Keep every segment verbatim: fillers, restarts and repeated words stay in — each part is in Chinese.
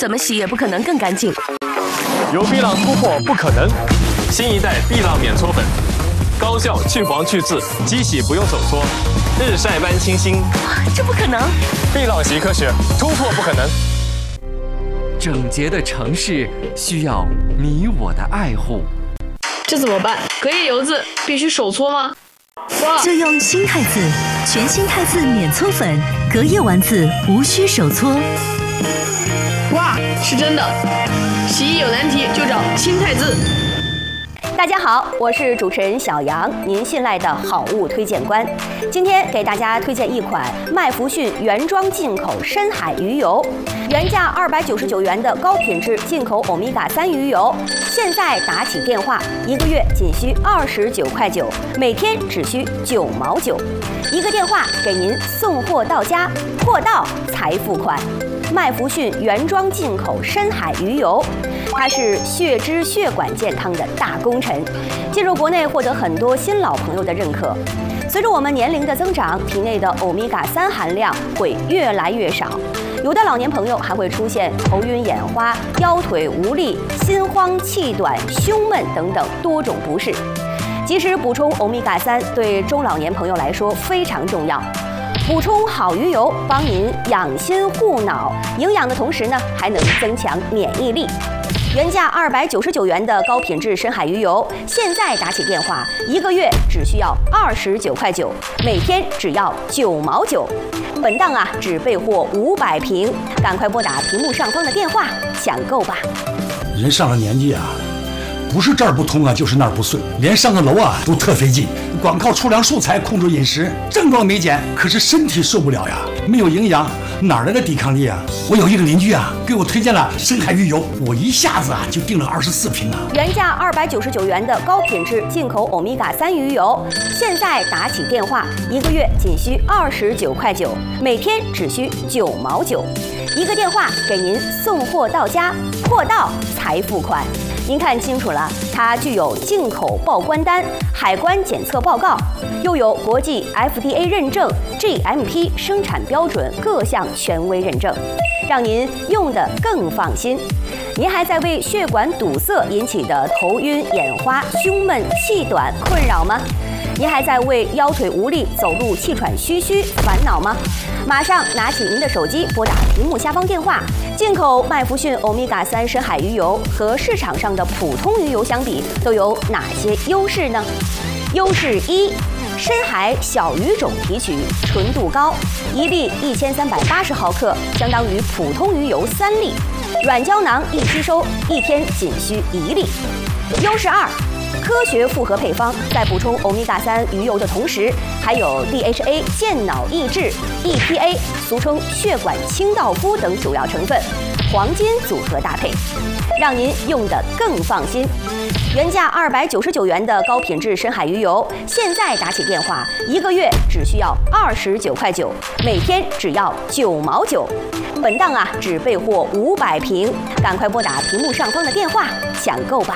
怎么洗也不可能更干净。 有碧浪突破不可能，新一代碧浪免搓粉，高效去黄去渍，机洗不用手搓，日晒般清新。 这不可能！ 碧浪洗科学，突破不可能。 整洁的城市需要你我的爱护。 这怎么办？隔夜油渍必须手搓吗？哇！ 就用新汰渍，全新汰渍免搓粉，隔夜完渍无需手搓。 哇，是真的！洗衣有难题就找新汰渍。 大家好，我是主持人小杨，您信赖的好物推荐官。今天给大家推荐一款麦福逊原装进口深海鱼油，原价二百九十九元的高品质进口欧米伽三鱼油，现在打起电话，一个月仅需二十九块九，每天只需九毛九，一个电话给您送货到家，货到才付款。麦福逊原装进口深海鱼油，它是血脂血管健康的大功臣，进入国内获得很多新老朋友的认可。随着我们年龄的增长，体内的欧米伽三含量会越来越少，有的老年朋友还会出现头晕眼花、腰腿无力、心慌气短、胸闷等等多种不适。及时补充欧米伽三对中老年朋友来说非常重要。补充好鱼油，帮您养心护脑，营养的同时呢，还能增强免疫力。原价二百九十九元的高品质深海鱼油，现在打起电话，一个月只需要二十九块九，每天只要九毛九。本档啊，只备货五百瓶，赶快拨打屏幕上方的电话抢购吧。 人上了年纪啊，不是这儿不通啊，就是那儿不顺，连上个楼啊都特费劲。光靠粗粮素菜控制饮食，症状没减，可是身体受不了呀，没有营养，哪来的抵抗力啊？我有一个邻居啊，给我推荐了深海鱼油，我一下子啊就订了二十四瓶啊。 原价二百九十九元的高品质进口欧米伽三鱼油，现在打起电话，一个月仅需二十九块九，每天只需九毛九，一个电话给您送货到家，货到才付款。您看清楚了，它具有进口报关单、海关检测报告，又有国际 F D A 认证、G M P 生产标准各项权威认证，让您用得更放心。您还在为血管堵塞引起的头晕眼花、胸闷气短困扰吗？您还在为腰腿无力、走路气喘吁吁烦恼吗？马上拿起您的手机，拨打屏幕下方电话。进口麦福逊欧米伽三深海鱼油和市场上的普通鱼油相比，都有哪些优势呢？优势一：深海小鱼种提取，纯度高，一粒一千三百八十毫克，相当于普通鱼油三粒，软胶囊易吸收，一天仅需一粒。优势二：科学复合配方，在补充欧米伽三鱼油的同时，还有 D H A 健脑益智、E P A 俗称血管清道夫等主要成分，黄金组合搭配，让您用得更放心。原价二百九十九元的高品质深海鱼油，现在打起电话，一个月只需要二十九块九，每天只要九毛九。本档啊，只备货五百瓶，赶快拨打屏幕上方的电话抢购吧。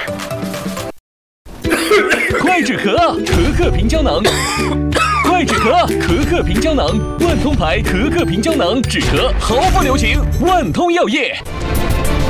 快止咳，咳咳平胶囊。快止咳，咳咳平胶囊，万通牌咳咳平胶囊，止咳毫不留情，万通药业。